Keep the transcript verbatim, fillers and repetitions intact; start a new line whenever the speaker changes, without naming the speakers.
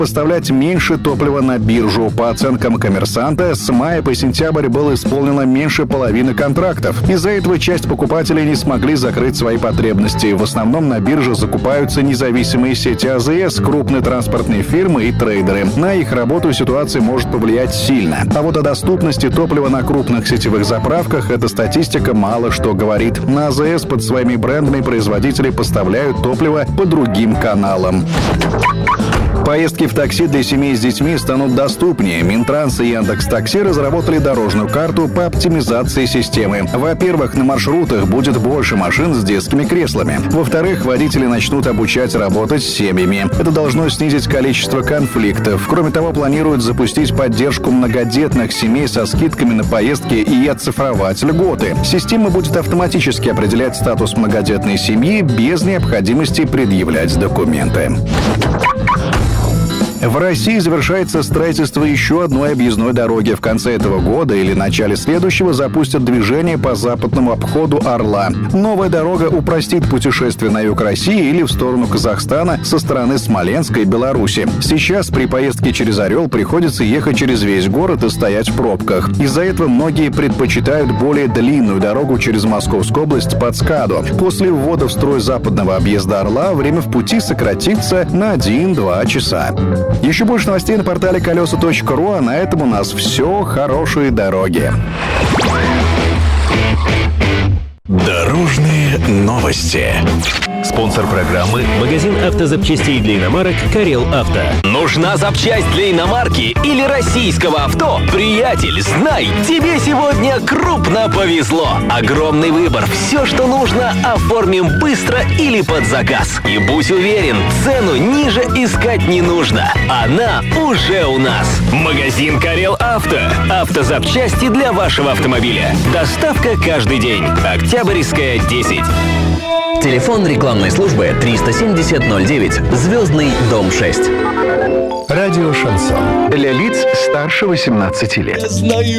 поставлять меньше топлива на биржу. По оценкам «Коммерсанта», с мая по сентябрь было исполнено меньше половины контрактов. Из-за этого часть покупателей не смогли закрыть свои потребности. В основном на бирже закупаются независимые сети АЗС, крупные транспортные фирмы и трейдеры. На их работу ситуация может повлиять сильно. А вот о доступности топлива на крупных сетевых заправках эта статистика мало что говорит. На АЗС под своими брендами производители поставляют топливо по другим каналам. Поездки в такси для семей с детьми станут доступнее. Минтранс и Яндекс.Такси разработали дорожную карту по оптимизации системы. Во-первых, на маршрутах будет больше машин с детскими креслами. Во-вторых, водители начнут обучать работать с семьями. Это должно снизить количество конфликтов. Кроме того, планируют запустить поддержку многодетных семей со скидками на поездки и оцифровать льготы. Система будет автоматически определять статус многодетной семьи без необходимости предъявлять документы. В России завершается строительство еще одной объездной дороги. В конце этого года или начале следующего запустят движение по западному обходу Орла. Новая дорога упростит путешествие на юг России или в сторону Казахстана со стороны Смоленска и Беларуси. Сейчас при поездке через Орел приходится ехать через весь город и стоять в пробках. Из-за этого многие предпочитают более длинную дорогу через Московскую область под Скаду. После ввода в строй западного объезда Орла время в пути сократится на один-два часа. Еще больше новостей на портале колеса точка ру, а на этом у нас все. Хорошие дороги.
Дорожные новости.
Спонсор программы — магазин автозапчастей для иномарок «Карел Авто».
Нужна запчасть для иномарки или российского авто? Приятель, знай, тебе сегодня крупно повезло. Огромный выбор. Все, что нужно, оформим быстро или под заказ. И будь уверен, цену ниже искать не нужно. Она уже у нас. Магазин «Карел Авто». Автозапчасти для вашего автомобиля. Доставка каждый день. Октябрьская, десять. Телефон рекламной службы триста семьдесят ноль девять, Звездный, дом шесть.
Радио «Шансон».
Для лиц старше восемнадцати лет.
Я знаю.